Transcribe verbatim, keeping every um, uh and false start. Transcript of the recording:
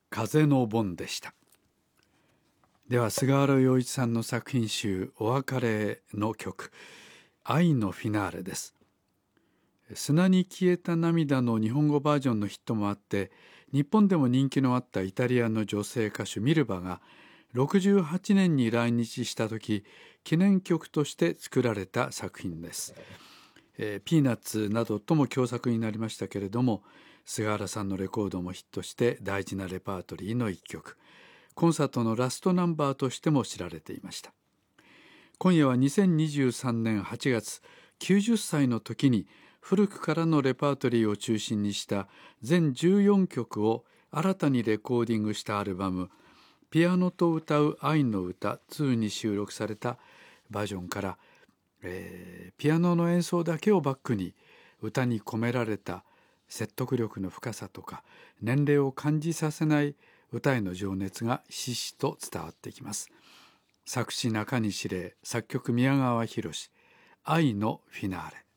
風の盆でした。では菅原洋一さんの作品集お別れの曲、愛のフィナーレです。砂に消えた涙の日本語バージョンのヒットもあって、日本でも人気のあったイタリアの女性歌手ミルバがろくじゅうはちねんに来日した時、記念曲として作られた作品です。えー、ピーナッツなどとも共作になりましたけれども、菅原さんのレコードもヒットして大事なレパートリーの一曲、コンサートのラストナンバーとしても知られていました。今夜はにせんにじゅうさんねんはちがつ、きゅうじゅっさいの時に古くからのレパートリーを中心にした全じゅうよんきょくを新たにレコーディングしたアルバム、ピアノと歌う愛の歌にに収録されたバージョンから、えー、ピアノの演奏だけをバックに歌に込められた説得力の深さとか年齢を感じさせない歌への情熱がひしひしと伝わってきます。作詞中西礼、作曲宮川博、愛のフィナーレ。